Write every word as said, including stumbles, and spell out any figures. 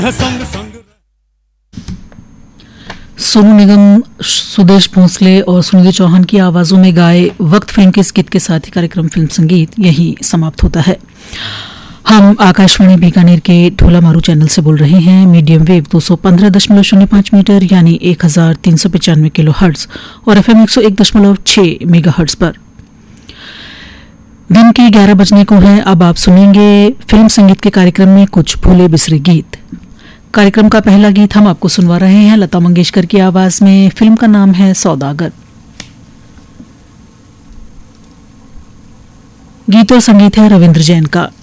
संग संग सोनू निगम, सुदेश भोंसले और सुनिधि चौहान की आवाजों में गाए वक्त फिल्म के स्किट के साथ ही कार्यक्रम फिल्म संगीत यही समाप्त होता है। हम आकाशवाणी बीकानेर के ढोला मारू चैनल से बोल रहे हैं। मीडियम वेव दो सौ पंद्रह दशमलव शून्य पांच मीटर यानी एक हजार तीन सौ पचानवे किलो हर्ट्ज और एफएम एक सौ एक दशमलव छह मेगा हर्ट्ज पर। दिन के ग्यारह बजने को हैं। अब आप सुनेंगे फिल्म संगीत के कार्यक्रम में कुछ भूले बिसरे गीत। कार्यक्रम का पहला गीत हम आपको सुनवा रहे हैं लता मंगेशकर की आवाज में। फिल्म का नाम है सौदागर। गीत और संगीत है रविंद्र जैन का।